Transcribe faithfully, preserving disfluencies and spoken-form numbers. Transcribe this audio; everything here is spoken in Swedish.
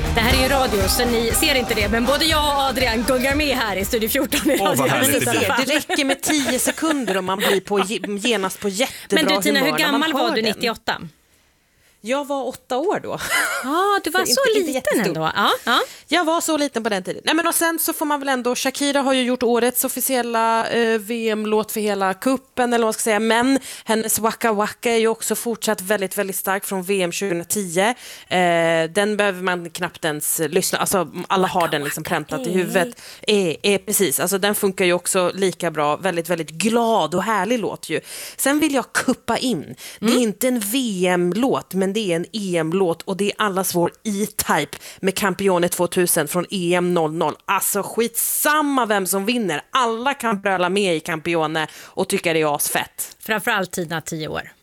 Det här är ju radio så ni ser inte det, men både jag och Adrian gungar med här i Studio fjorton i radio. Åh, vad härligt Men det det, blir. det räcker med tio sekunder om man blir på, genast på jättebra Men du Tina, humör hur när man gammal hör var du den. nittioåtta? Jag var åtta år då. Ja, du var Så så, inte- inte liten jättestor. ändå. Ja, ja. Jag var så liten på den tiden. Nej, men och sen så får man väl ändå, Shakira har ju gjort årets officiella eh, V M-låt för hela kuppen eller vad man ska säga, men hennes Waka Waka är ju också fortsatt väldigt, väldigt stark från V M tjugohundratio. Eh, den behöver man knappt ens lyssna, alltså alla har den liksom präntat i huvudet. Eh, eh, precis, alltså den funkar ju också lika bra, väldigt, väldigt glad och härlig låt ju. Sen vill jag kuppa in, det är inte en V M-låt, men det är en E M-låt och det är allas vår E-Type med Campione tvåtusen från E M noll noll. Alltså skitsamma vem som vinner. Alla kan bröla med i Campione och tycka det är asfett. Framförallt Tina, tio år.